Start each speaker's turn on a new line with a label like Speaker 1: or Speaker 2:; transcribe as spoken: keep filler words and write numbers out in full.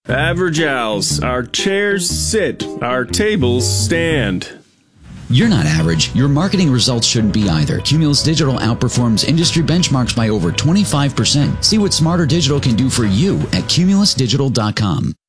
Speaker 1: Average Owls. Our chairs sit. Our tables stand.
Speaker 2: You're not average. Your marketing results shouldn't be either. Cumulus Digital outperforms industry benchmarks by over twenty-five percent. See what Smarter Digital can do for you at cumulus digital dot com.